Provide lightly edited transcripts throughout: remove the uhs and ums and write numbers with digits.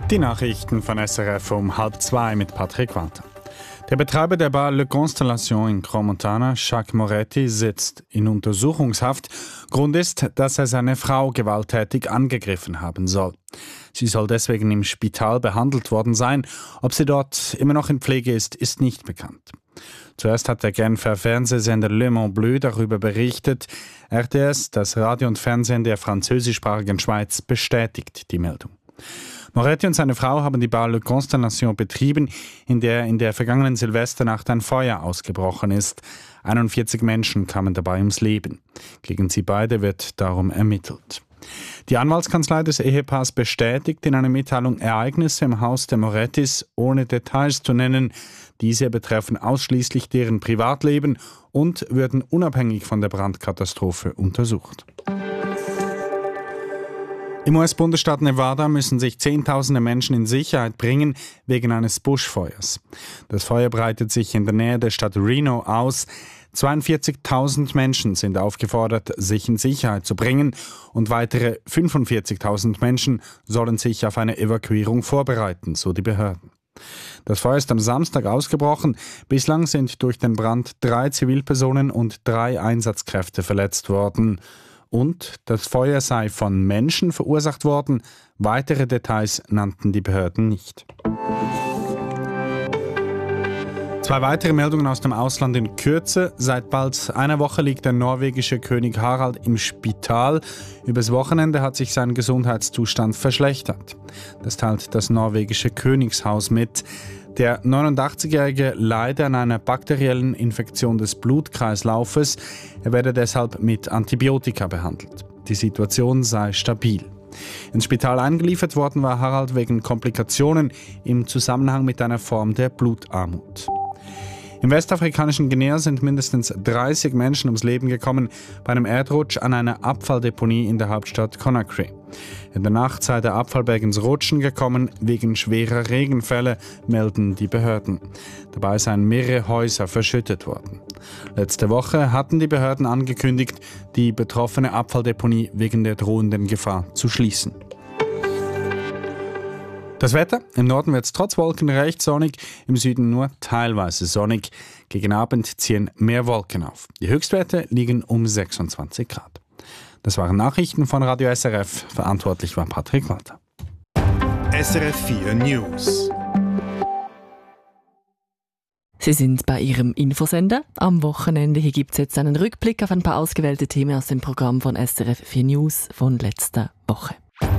Die Nachrichten von SRF um 1:30 mit Patrick Walter. Der Betreiber der Bar Le Constellation in Crans-Montana, Jacques Moretti, sitzt in Untersuchungshaft. Grund ist, dass er seine Frau gewalttätig angegriffen haben soll. Sie soll deswegen im Spital behandelt worden sein. Ob sie dort immer noch in Pflege ist nicht bekannt. Zuerst hat der Genfer Fernsehsender Le Mans Bleu darüber berichtet. RTS, das Radio und Fernsehen der französischsprachigen Schweiz, bestätigt die Meldung. Moretti und seine Frau haben die Bar Le Constellation betrieben, in der vergangenen Silvesternacht ein Feuer ausgebrochen ist. 41 Menschen kamen dabei ums Leben. Gegen sie beide wird darum ermittelt. Die Anwaltskanzlei des Ehepaars bestätigt in einer Mitteilung Ereignisse im Haus der Morettis, ohne Details zu nennen. Diese betreffen ausschließlich deren Privatleben und würden unabhängig von der Brandkatastrophe untersucht. Im US-Bundesstaat Nevada müssen sich Zehntausende Menschen in Sicherheit bringen wegen eines Buschfeuers. Das Feuer breitet sich in der Nähe der Stadt Reno aus. 42.000 Menschen sind aufgefordert, sich in Sicherheit zu bringen und weitere 45.000 Menschen sollen sich auf eine Evakuierung vorbereiten, so die Behörden. Das Feuer ist am Samstag ausgebrochen. Bislang sind durch den Brand 3 Zivilpersonen und 3 Einsatzkräfte verletzt worden. Und das Feuer sei von Menschen verursacht worden. Weitere Details nannten die Behörden nicht. 2 weitere Meldungen aus dem Ausland in Kürze. Seit bald einer Woche liegt der norwegische König Harald im Spital. Übers Wochenende hat sich sein Gesundheitszustand verschlechtert. Das teilt das norwegische Königshaus mit. Der 89-Jährige leide an einer bakteriellen Infektion des Blutkreislaufes. Er werde deshalb mit Antibiotika behandelt. Die Situation sei stabil. Ins Spital eingeliefert worden war Harald wegen Komplikationen im Zusammenhang mit einer Form der Blutarmut. Im westafrikanischen Guinea sind mindestens 30 Menschen ums Leben gekommen bei einem Erdrutsch an einer Abfalldeponie in der Hauptstadt Conakry. In der Nacht sei der Abfallberg ins Rutschen gekommen, wegen schwerer Regenfälle, melden die Behörden. Dabei seien mehrere Häuser verschüttet worden. Letzte Woche hatten die Behörden angekündigt, die betroffene Abfalldeponie wegen der drohenden Gefahr zu schließen. Das Wetter: Im Norden wird es trotz Wolken recht sonnig, im Süden nur teilweise sonnig. Gegen Abend ziehen mehr Wolken auf. Die Höchstwerte liegen um 26 Grad. Das waren Nachrichten von Radio SRF. Verantwortlich war Patrick Walter. SRF 4 News. Sie sind bei Ihrem Infosender. Am Wochenende gibt es jetzt einen Rückblick auf ein paar ausgewählte Themen aus dem Programm von SRF 4 News von letzter Woche.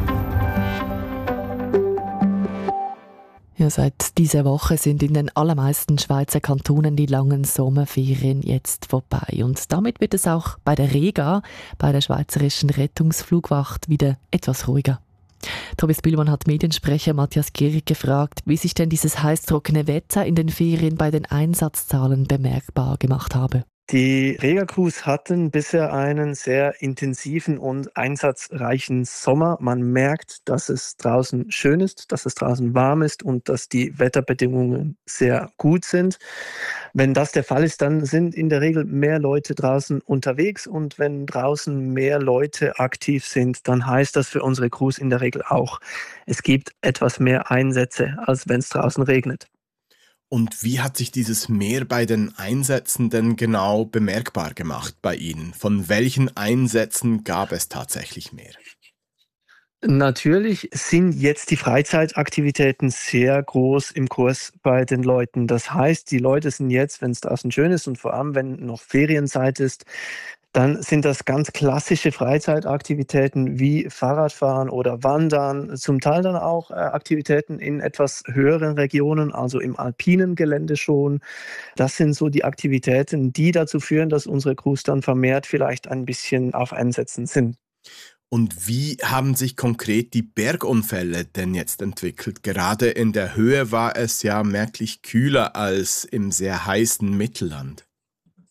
Ja, seit dieser Woche sind in den allermeisten Schweizer Kantonen die langen Sommerferien jetzt vorbei. Und damit wird es auch bei der Rega, bei der Schweizerischen Rettungsflugwacht, wieder etwas ruhiger. Tobias Bühlmann hat Mediensprecher Matthias Gierig gefragt, wie sich denn dieses heißtrockene Wetter in den Ferien bei den Einsatzzahlen bemerkbar gemacht habe. Die Rega-Crews hatten bisher einen sehr intensiven und einsatzreichen Sommer. Man merkt, dass es draußen schön ist, dass es draußen warm ist und dass die Wetterbedingungen sehr gut sind. Wenn das der Fall ist, dann sind in der Regel mehr Leute draußen unterwegs, und wenn draußen mehr Leute aktiv sind, dann heißt das für unsere Crews in der Regel auch, es gibt etwas mehr Einsätze, als wenn es draußen regnet. Und wie hat sich dieses Mehr bei den Einsätzen denn genau bemerkbar gemacht bei Ihnen? Von welchen Einsätzen gab es tatsächlich mehr? Natürlich sind jetzt die Freizeitaktivitäten sehr groß im Kurs bei den Leuten. Das heißt, die Leute sind jetzt, wenn es draußen schön ist und vor allem, wenn noch Ferienzeit ist, dann sind das ganz klassische Freizeitaktivitäten wie Fahrradfahren oder Wandern, zum Teil dann auch Aktivitäten in etwas höheren Regionen, also im alpinen Gelände schon. Das sind so die Aktivitäten, die dazu führen, dass unsere Crews dann vermehrt vielleicht ein bisschen auf Einsätzen sind. Und wie haben sich konkret die Bergunfälle denn jetzt entwickelt? Gerade in der Höhe war es ja merklich kühler als im sehr heißen Mittelland.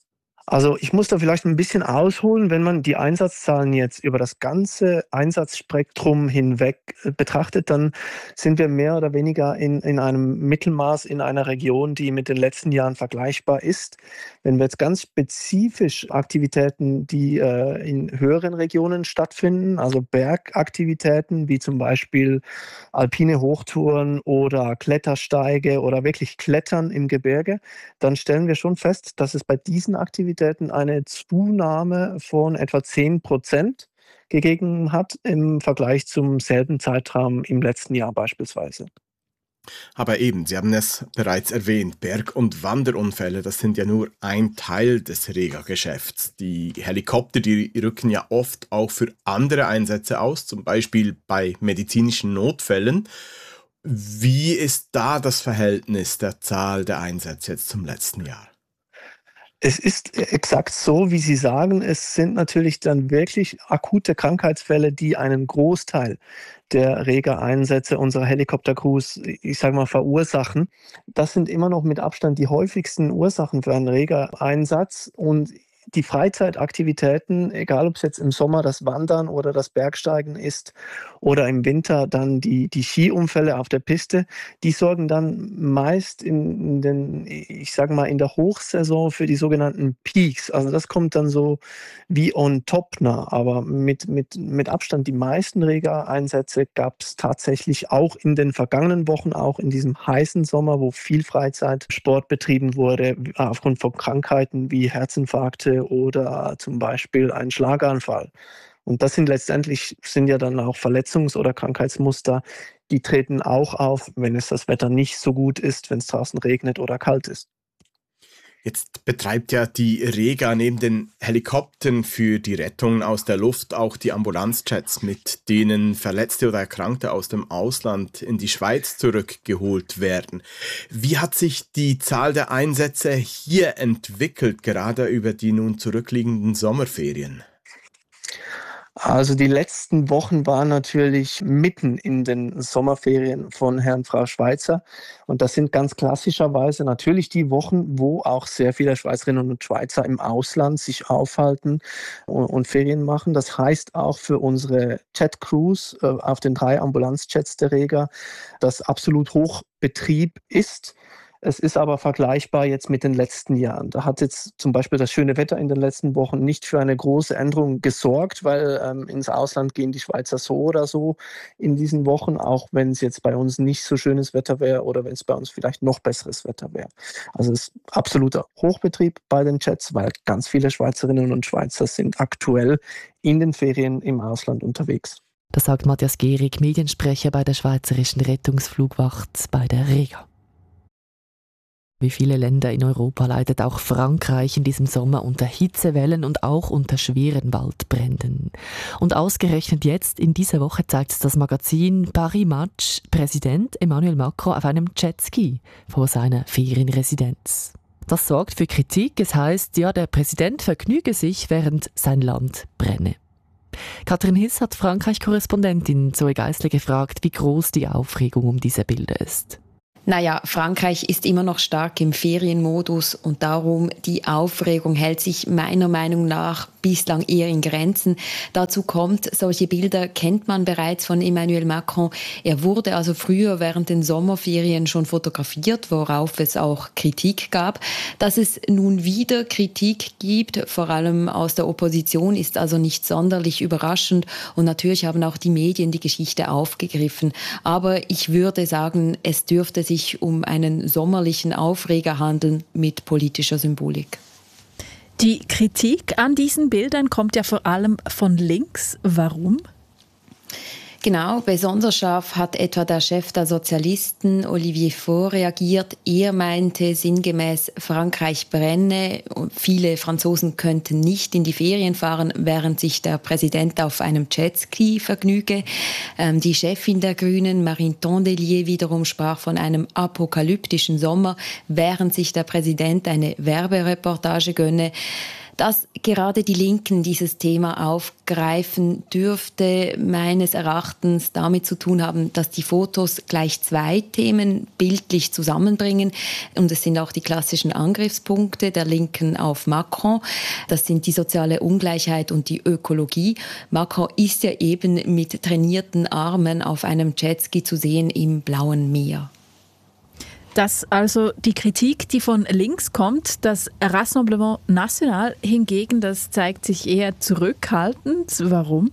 Also ich muss da vielleicht ein bisschen ausholen. Wenn man die Einsatzzahlen jetzt über das ganze Einsatzspektrum hinweg betrachtet, dann sind wir mehr oder weniger in einem Mittelmaß in einer Region, die mit den letzten Jahren vergleichbar ist. Wenn wir jetzt ganz spezifisch Aktivitäten, die in höheren Regionen stattfinden, also Bergaktivitäten wie zum Beispiel alpine Hochtouren oder Klettersteige oder wirklich Klettern im Gebirge, dann stellen wir schon fest, dass es bei diesen Aktivitäten eine Zunahme von etwa 10% gegeben hat im Vergleich zum selben Zeitraum im letzten Jahr beispielsweise. Aber eben, Sie haben es bereits erwähnt, Berg- und Wanderunfälle, das sind ja nur ein Teil des Rega-Geschäfts. Die Helikopter, die rücken ja oft auch für andere Einsätze aus, zum Beispiel bei medizinischen Notfällen. Wie ist da das Verhältnis der Zahl der Einsätze jetzt zum letzten Jahr? Es ist exakt so, wie Sie sagen. Es sind natürlich dann wirklich akute Krankheitsfälle, die einen Großteil der Rega-Einsätze unserer Helikoptercrews, ich sage mal, verursachen. Das sind immer noch mit Abstand die häufigsten Ursachen für einen Rega-Einsatz. Und die Freizeitaktivitäten, egal ob es jetzt im Sommer das Wandern oder das Bergsteigen ist oder im Winter dann die Skiunfälle auf der Piste, die sorgen dann meist in in der Hochsaison für die sogenannten Peaks. Also das kommt dann so wie on top nah, aber mit Abstand die meisten Rega-Einsätze gab es tatsächlich auch in den vergangenen Wochen, auch in diesem heißen Sommer, wo viel Freizeitsport betrieben wurde, aufgrund von Krankheiten wie Herzinfarkte oder zum Beispiel einen Schlaganfall. Und das sind ja dann auch Verletzungs- oder Krankheitsmuster, die treten auch auf, wenn es das Wetter nicht so gut ist, wenn es draußen regnet oder kalt ist. Jetzt betreibt ja die Rega neben den Helikoptern für die Rettung aus der Luft auch die Ambulanzjets, mit denen Verletzte oder Erkrankte aus dem Ausland in die Schweiz zurückgeholt werden. Wie hat sich die Zahl der Einsätze hier entwickelt, gerade über die nun zurückliegenden Sommerferien? Also die letzten Wochen waren natürlich mitten in den Sommerferien von Herrn und Frau Schweizer. Und das sind ganz klassischerweise natürlich die Wochen, wo auch sehr viele Schweizerinnen und Schweizer im Ausland sich aufhalten und Ferien machen. Das heißt auch für unsere Jet-Crews auf den 3 Ambulanzjets der Rega, dass absolut Hochbetrieb ist. Es ist aber vergleichbar jetzt mit den letzten Jahren. Da hat jetzt zum Beispiel das schöne Wetter in den letzten Wochen nicht für eine große Änderung gesorgt, weil ins Ausland gehen die Schweizer so oder so in diesen Wochen, auch wenn es jetzt bei uns nicht so schönes Wetter wäre oder wenn es bei uns vielleicht noch besseres Wetter wäre. Also es ist absoluter Hochbetrieb bei den Jets, weil ganz viele Schweizerinnen und Schweizer sind aktuell in den Ferien im Ausland unterwegs. Das sagt Matthias Gehrig, Mediensprecher bei der Schweizerischen Rettungsflugwacht bei der Rega. Wie viele Länder in Europa leidet auch Frankreich in diesem Sommer unter Hitzewellen und auch unter schweren Waldbränden. Und ausgerechnet jetzt, in dieser Woche, zeigt das Magazin Paris Match Präsident Emmanuel Macron auf einem Jetski vor seiner Ferienresidenz. Das sorgt für Kritik. Es heisst, ja, der Präsident vergnüge sich, während sein Land brenne. Katrin Hiss hat Frankreich-Korrespondentin Zoe Geissler gefragt, wie groß die Aufregung um diese Bilder ist. Naja, Frankreich ist immer noch stark im Ferienmodus und darum die Aufregung hält sich meiner Meinung nach bislang eher in Grenzen. Dazu kommt, solche Bilder kennt man bereits von Emmanuel Macron. Er wurde also früher während den Sommerferien schon fotografiert, worauf es auch Kritik gab. Dass es nun wieder Kritik gibt, vor allem aus der Opposition, ist also nicht sonderlich überraschend und natürlich haben auch die Medien die Geschichte aufgegriffen. Aber ich würde sagen, es dürfte sich um einen sommerlichen Aufreger handeln mit politischer Symbolik. Die Kritik an diesen Bildern kommt ja vor allem von links. Warum? Genau, besonders scharf hat etwa der Chef der Sozialisten, Olivier Faure, reagiert. Er meinte sinngemäß, Frankreich brenne. Viele Franzosen könnten nicht in die Ferien fahren, während sich der Präsident auf einem Jetski vergnüge. Die Chefin der Grünen, Marine Tondelier, wiederum sprach von einem apokalyptischen Sommer, während sich der Präsident eine Werbereportage gönne. Dass gerade die Linken dieses Thema aufgreifen, dürfte meines Erachtens damit zu tun haben, dass die Fotos gleich zwei Themen bildlich zusammenbringen. Und es sind auch die klassischen Angriffspunkte der Linken auf Macron. Das sind die soziale Ungleichheit und die Ökologie. Macron ist ja eben mit trainierten Armen auf einem Jetski zu sehen im blauen Meer. Das also die Kritik, die von links kommt, das Rassemblement National hingegen, das zeigt sich eher zurückhaltend. Warum?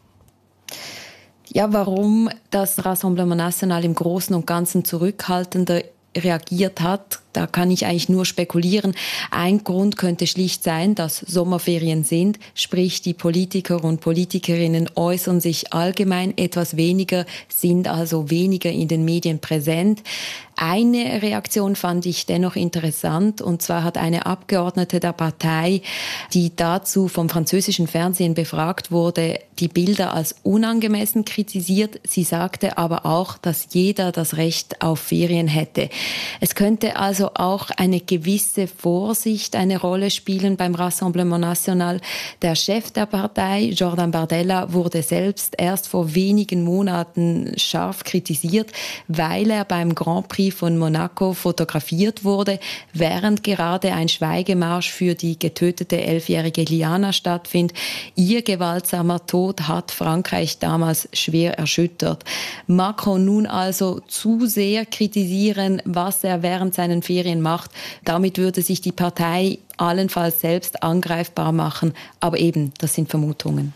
Ja, warum das Rassemblement National im Großen und Ganzen zurückhaltender reagiert hat, da kann ich eigentlich nur spekulieren. Ein Grund könnte schlicht sein, dass Sommerferien sind, sprich die Politiker und Politikerinnen äußern sich allgemein etwas weniger, sind also weniger in den Medien präsent. Eine Reaktion fand ich dennoch interessant, und zwar hat eine Abgeordnete der Partei, die dazu vom französischen Fernsehen befragt wurde, die Bilder als unangemessen kritisiert. Sie sagte aber auch, dass jeder das Recht auf Ferien hätte. Es könnte also auch eine gewisse Vorsicht eine Rolle spielen beim Rassemblement National. Der Chef der Partei, Jordan Bardella, wurde selbst erst vor wenigen Monaten scharf kritisiert, weil er beim Grand Prix von Monaco fotografiert wurde, während gerade ein Schweigemarsch für die getötete 11-jährige Liana stattfindet. Ihr gewaltsamer Tod hat Frankreich damals schwer erschüttert. Macron nun also zu sehr kritisieren, was er während seinen Ferien macht. Damit würde sich die Partei allenfalls selbst angreifbar machen. Aber eben, das sind Vermutungen.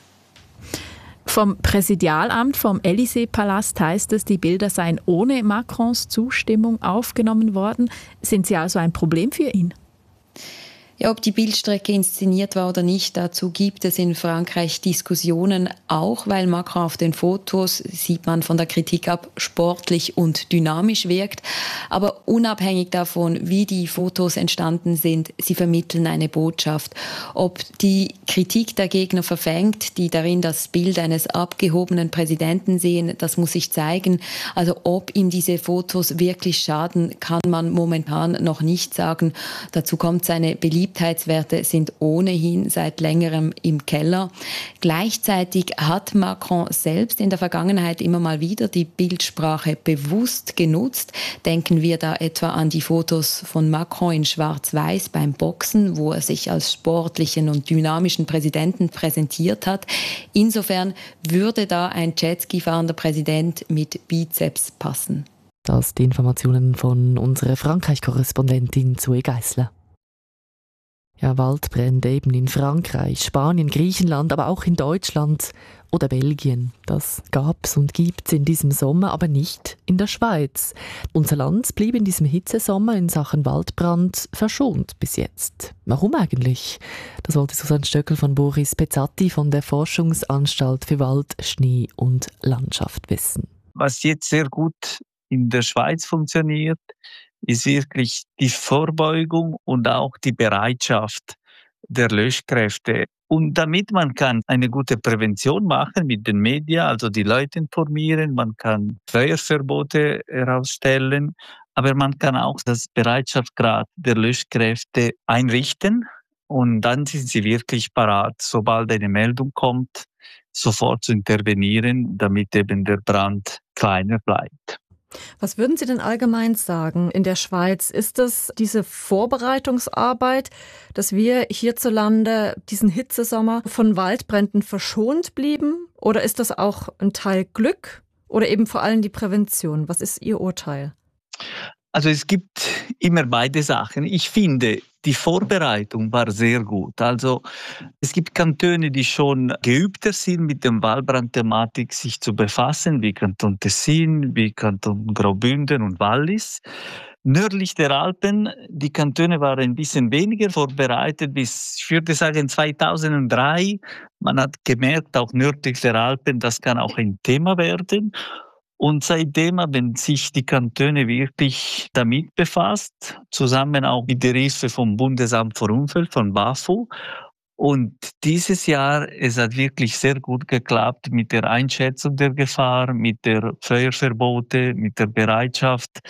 Vom Präsidialamt, vom Élysée-Palast heißt es, die Bilder seien ohne Macrons Zustimmung aufgenommen worden. Sind sie also ein Problem für ihn? Ja, ob die Bildstrecke inszeniert war oder nicht, dazu gibt es in Frankreich Diskussionen, auch weil Macron auf den Fotos, sieht man von der Kritik ab, sportlich und dynamisch wirkt. Aber unabhängig davon, wie die Fotos entstanden sind, sie vermitteln eine Botschaft. Ob die Kritik der Gegner verfängt, die darin das Bild eines abgehobenen Präsidenten sehen, das muss sich zeigen. Also ob ihm diese Fotos wirklich schaden, kann man momentan noch nicht sagen. Dazu kommt seine Beliebtheitswerte sind ohnehin seit längerem im Keller. Gleichzeitig hat Macron selbst in der Vergangenheit immer mal wieder die Bildsprache bewusst genutzt. Denken wir da etwa an die Fotos von Macron in Schwarz-Weiß beim Boxen, wo er sich als sportlichen und dynamischen Präsidenten präsentiert hat. Insofern würde da ein Jetski fahrender Präsident mit Bizeps passen. Das die Informationen von unserer Frankreich-Korrespondentin Zoe Geissler. Ja, Waldbrände eben in Frankreich, Spanien, Griechenland, aber auch in Deutschland oder Belgien. Das gab's und gibt's in diesem Sommer, aber nicht in der Schweiz. Unser Land blieb in diesem Hitzesommer in Sachen Waldbrand verschont bis jetzt. Warum eigentlich? Das wollte Susanne Stöckel von Boris Pezzati von der Forschungsanstalt für Wald, Schnee und Landschaft wissen. Was jetzt sehr gut in der Schweiz funktioniert, ist wirklich die Vorbeugung und auch die Bereitschaft der Löschkräfte. Und damit man kann eine gute Prävention machen mit den Medien, also die Leute informieren, man kann Feuerverbote herausstellen, aber man kann auch das Bereitschaftsgrad der Löschkräfte einrichten und dann sind sie wirklich parat, sobald eine Meldung kommt, sofort zu intervenieren, damit eben der Brand kleiner bleibt. Was würden Sie denn allgemein sagen in der Schweiz? Ist es diese Vorbereitungsarbeit, dass wir hierzulande diesen Hitzesommer von Waldbränden verschont blieben? Oder ist das auch ein Teil Glück oder eben vor allem die Prävention? Was ist Ihr Urteil? Also es gibt immer beide Sachen. Ich finde, die Vorbereitung war sehr gut. Also es gibt Kantone, die schon geübter sind, mit der Waldbrandthematik sich zu befassen, wie Kanton Tessin, wie Kanton Graubünden und Wallis. Nördlich der Alpen, die Kantone waren ein bisschen weniger vorbereitet bis, ich würde sagen, 2003. Man hat gemerkt, auch nördlich der Alpen, das kann auch ein Thema werden. Und seitdem haben sich die Kantone wirklich damit befasst, zusammen auch mit der Hilfe vom Bundesamt für Umwelt, von BAFU. Und dieses Jahr, es hat wirklich sehr gut geklappt mit der Einschätzung der Gefahr, mit der Feuerverbote, mit der Bereitschaft.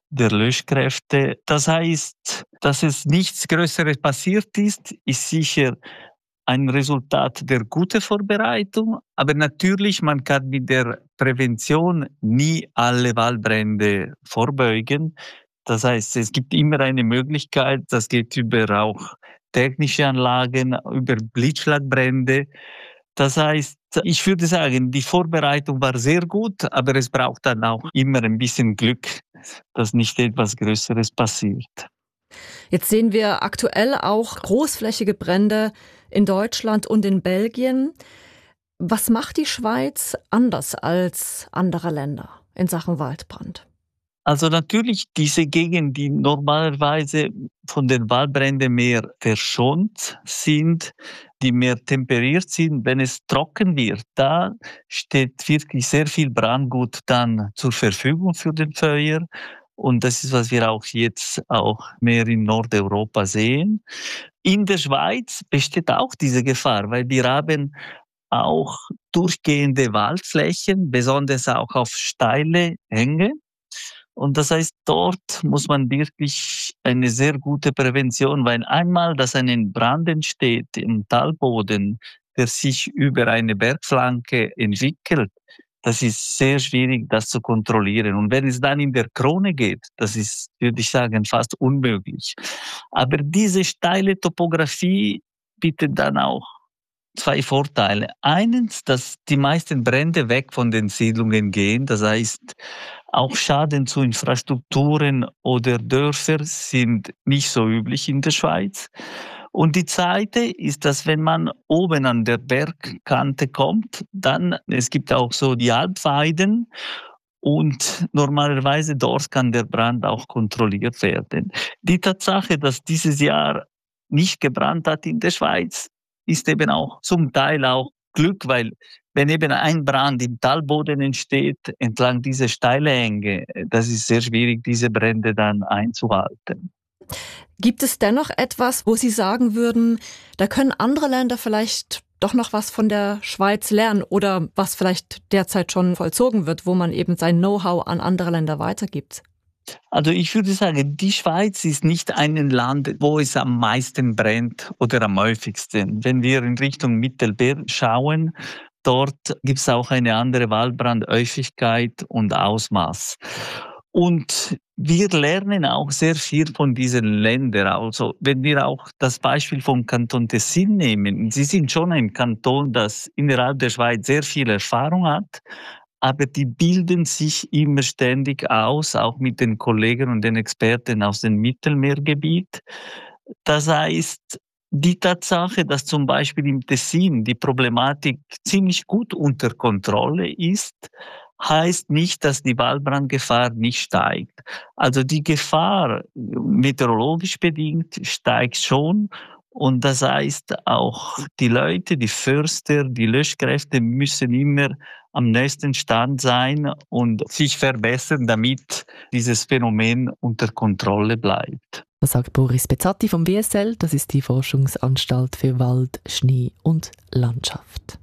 der Löschkräfte. Das heißt, dass es nichts Größeres passiert ist sicher ein Resultat der guten Vorbereitung. Aber natürlich, man kann mit der Prävention nie alle Waldbrände vorbeugen. Das heißt, es gibt immer eine Möglichkeit, das geht über auch technische Anlagen, über Blitzschlagbrände. Das heißt, ich würde sagen, die Vorbereitung war sehr gut, aber es braucht dann auch immer ein bisschen Glück, dass nicht etwas Größeres passiert. Jetzt sehen wir aktuell auch großflächige Brände in Deutschland und in Belgien. Was macht die Schweiz anders als andere Länder in Sachen Waldbrand? Also natürlich diese Gegenden, die normalerweise von den Waldbränden mehr verschont sind, die mehr temperiert sind, wenn es trocken wird, da steht wirklich sehr viel Brandgut dann zur Verfügung für den Feuer. Und das ist, was wir auch jetzt auch mehr in Nordeuropa sehen. In der Schweiz besteht auch diese Gefahr, weil wir haben auch durchgehende Waldflächen, besonders auch auf steile Hänge. Und das heißt, dort muss man wirklich eine sehr gute Prävention, weil einmal, dass ein Brand entsteht im Talboden, der sich über eine Bergflanke entwickelt, das ist sehr schwierig, das zu kontrollieren. Und wenn es dann in der Krone geht, das ist, würde ich sagen, fast unmöglich. Aber diese steile Topografie bietet dann auch zwei Vorteile. Eines, dass die meisten Brände weg von den Siedlungen gehen. Das heißt, auch Schaden zu Infrastrukturen oder Dörfern sind nicht so üblich in der Schweiz. Und die zweite ist, dass wenn man oben an der Bergkante kommt, dann, es gibt auch so die Alpweiden und normalerweise dort kann der Brand auch kontrolliert werden. Die Tatsache, dass dieses Jahr nicht gebrannt hat in der Schweiz, ist eben auch zum Teil auch Glück, weil wenn eben ein Brand im Talboden entsteht, entlang dieser steile Hänge, das ist sehr schwierig, diese Brände dann einzuhalten. Gibt es dennoch etwas, wo Sie sagen würden, da können andere Länder vielleicht doch noch was von der Schweiz lernen oder was vielleicht derzeit schon vollzogen wird, wo man eben sein Know-how an andere Länder weitergibt? Also ich würde sagen, die Schweiz ist nicht ein Land, wo es am meisten brennt oder am häufigsten. Wenn wir in Richtung Mittelmeer schauen, dort gibt es auch eine andere Waldbrandhäufigkeit und Ausmaß. Und wir lernen auch sehr viel von diesen Ländern. Also wenn wir auch das Beispiel vom Kanton Tessin nehmen, sie sind schon ein Kanton, das innerhalb der Schweiz sehr viel Erfahrung hat, aber die bilden sich immer ständig aus, auch mit den Kollegen und den Experten aus dem Mittelmeergebiet. Das heißt, die Tatsache, dass zum Beispiel im Tessin die Problematik ziemlich gut unter Kontrolle ist, heißt nicht, dass die Waldbrandgefahr nicht steigt. Also die Gefahr, meteorologisch bedingt, steigt schon. Und das heißt auch, die Leute, die Förster, die Löschkräfte müssen immer am nächsten Stand sein und sich verbessern, damit dieses Phänomen unter Kontrolle bleibt. Das sagt Boris Bezzatti vom WSL, das ist die Forschungsanstalt für Wald, Schnee und Landschaft.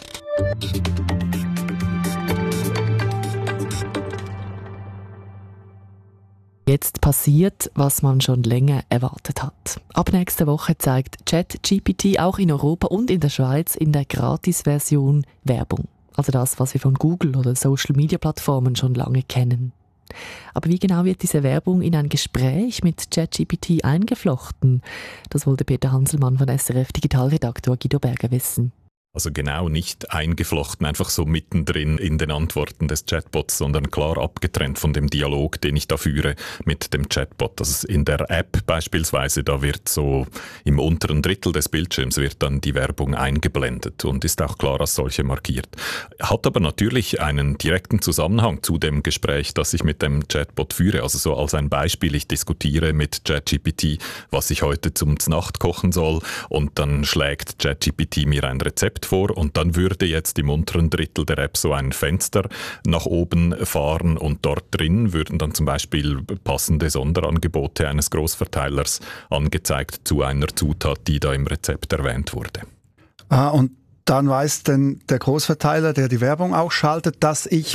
Jetzt passiert, was man schon länger erwartet hat. Ab nächster Woche zeigt ChatGPT auch in Europa und in der Schweiz in der Gratis-Version Werbung. Also das, was wir von Google oder Social-Media-Plattformen schon lange kennen. Aber wie genau wird diese Werbung in ein Gespräch mit ChatGPT eingeflochten? Das wollte Peter Hanselmann von SRF Digitalredaktor Guido Berger wissen. Also genau nicht eingeflochten, einfach so mittendrin in den Antworten des Chatbots, sondern klar abgetrennt von dem Dialog, den ich da führe mit dem Chatbot. Also in der App beispielsweise, da wird so im unteren Drittel des Bildschirms wird dann die Werbung eingeblendet und ist auch klar als solche markiert. Hat aber natürlich einen direkten Zusammenhang zu dem Gespräch, das ich mit dem Chatbot führe. Also so als ein Beispiel, ich diskutiere mit ChatGPT, was ich heute zum Znacht kochen soll, und dann schlägt ChatGPT mir ein Rezept vor und dann würde jetzt im unteren Drittel der App so ein Fenster nach oben fahren und dort drin würden dann zum Beispiel passende Sonderangebote eines Großverteilers angezeigt zu einer Zutat, die da im Rezept erwähnt wurde. Und dann weiß denn der Großverteiler, der die Werbung auch schaltet, dass ich mit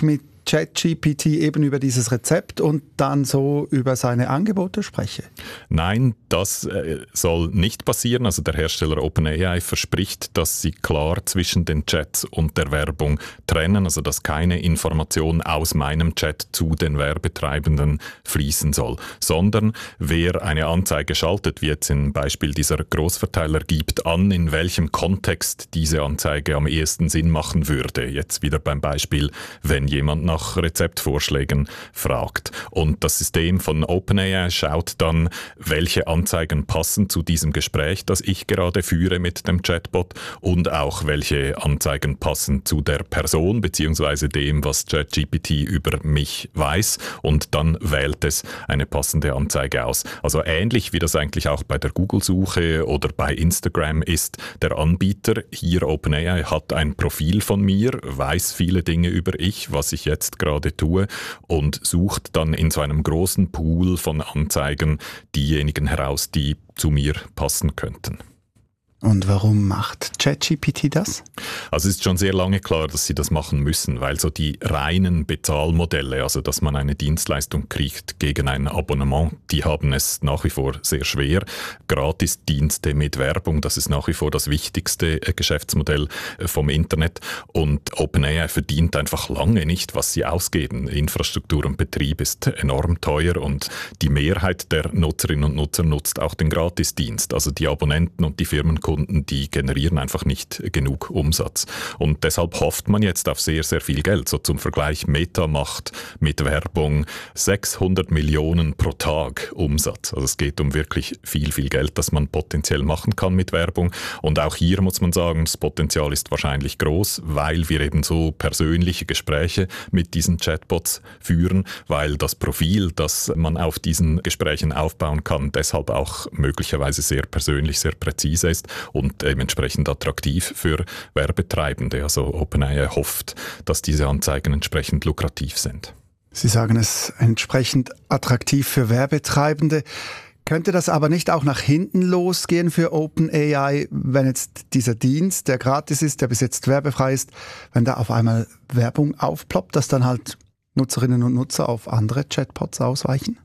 ChatGPT eben über dieses Rezept und dann so über seine Angebote spreche? Nein, das soll nicht passieren. Also der Hersteller OpenAI verspricht, dass sie klar zwischen den Chats und der Werbung trennen, also dass keine Information aus meinem Chat zu den Werbetreibenden fließen soll, sondern wer eine Anzeige schaltet, wie jetzt im Beispiel dieser Großverteiler, gibt an, in welchem Kontext diese Anzeige am ehesten Sinn machen würde. Jetzt wieder beim Beispiel, wenn jemand nach Rezeptvorschlägen fragt. Und das System von OpenAI schaut dann, welche Anzeigen passen zu diesem Gespräch, das ich gerade führe mit dem Chatbot, und auch welche Anzeigen passen zu der Person bzw. dem, was ChatGPT über mich weiß, und dann wählt es eine passende Anzeige aus. Also ähnlich wie das eigentlich auch bei der Google-Suche oder bei Instagram ist. Der Anbieter, hier OpenAI, hat ein Profil von mir, weiß viele Dinge über ich, was ich jetzt gerade tue, und sucht dann in so einem großen Pool von Anzeigen diejenigen heraus, die zu mir passen könnten. Und warum macht ChatGPT das? Also es ist schon sehr lange klar, dass sie das machen müssen, weil so die reinen Bezahlmodelle, also dass man eine Dienstleistung kriegt gegen ein Abonnement, die haben es nach wie vor sehr schwer. Gratisdienste mit Werbung, das ist nach wie vor das wichtigste Geschäftsmodell vom Internet, und OpenAI verdient einfach lange nicht, was sie ausgeben. Infrastruktur und Betrieb ist enorm teuer und die Mehrheit der Nutzerinnen und Nutzer nutzt auch den Gratisdienst. Also die Abonnenten und die Firmenkunden, die generieren einfach nicht genug Umsatz. Und deshalb hofft man jetzt auf sehr, sehr viel Geld. So zum Vergleich, Meta macht mit Werbung 600 Millionen pro Tag Umsatz. Also es geht um wirklich viel, viel Geld, das man potenziell machen kann mit Werbung. Und auch hier muss man sagen, das Potenzial ist wahrscheinlich groß, weil wir eben so persönliche Gespräche mit diesen Chatbots führen, weil das Profil, das man auf diesen Gesprächen aufbauen kann, deshalb auch möglicherweise sehr persönlich, sehr präzise ist und entsprechend attraktiv für Werbetreibende. Also OpenAI hofft, dass diese Anzeigen entsprechend lukrativ sind. Sie sagen es entsprechend attraktiv für Werbetreibende. Könnte das aber nicht auch nach hinten losgehen für OpenAI, wenn jetzt dieser Dienst, der gratis ist, der bis jetzt werbefrei ist, wenn da auf einmal Werbung aufploppt, dass dann halt Nutzerinnen und Nutzer auf andere Chatbots ausweichen?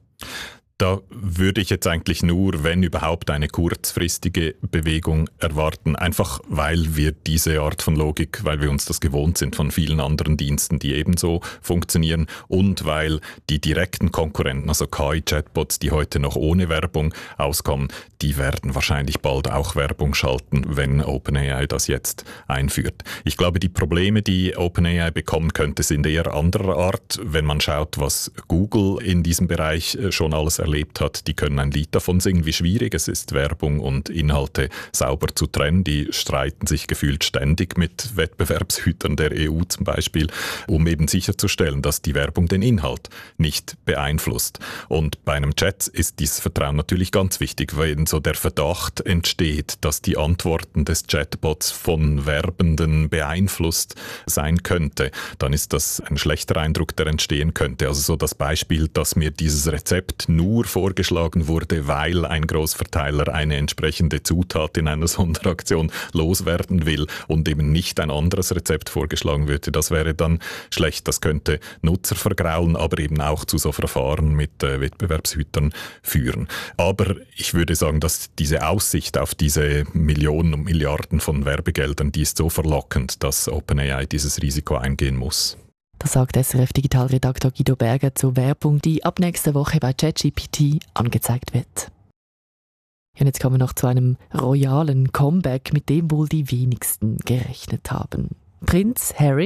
Da würde ich jetzt eigentlich nur, wenn überhaupt, eine kurzfristige Bewegung erwarten. Einfach weil wir diese Art von Logik, weil wir uns das gewohnt sind von vielen anderen Diensten, die ebenso funktionieren, und weil die direkten Konkurrenten, also KI-Chatbots, die heute noch ohne Werbung auskommen, die werden wahrscheinlich bald auch Werbung schalten, wenn OpenAI das jetzt einführt. Ich glaube, die Probleme, die OpenAI bekommen könnte, sind eher anderer Art. Wenn man schaut, was Google in diesem Bereich schon alles erlebt hat, die können ein Lied davon singen, wie schwierig es ist, Werbung und Inhalte sauber zu trennen. Die streiten sich gefühlt ständig mit Wettbewerbshütern der EU zum Beispiel, um eben sicherzustellen, dass die Werbung den Inhalt nicht beeinflusst. Und bei einem Chat ist dieses Vertrauen natürlich ganz wichtig, wenn so der Verdacht entsteht, dass die Antworten des Chatbots von Werbenden beeinflusst sein könnte, dann ist das ein schlechter Eindruck, der entstehen könnte. Also so das Beispiel, dass mir dieses Rezept nur vorgeschlagen wurde, weil ein Großverteiler eine entsprechende Zutat in einer Sonderaktion loswerden will und eben nicht ein anderes Rezept vorgeschlagen würde, das wäre dann schlecht. Das könnte Nutzer vergraulen, aber eben auch zu so Verfahren mit Wettbewerbshütern führen. Aber ich würde sagen, dass diese Aussicht auf diese Millionen und Milliarden von Werbegeldern, die ist so verlockend, dass OpenAI dieses Risiko eingehen muss. Das sagt SRF-Digitalredaktor Guido Berger zur Werbung, die ab nächster Woche bei ChatGPT angezeigt wird. Und jetzt kommen wir noch zu einem royalen Comeback, mit dem wohl die wenigsten gerechnet haben. Prinz Harry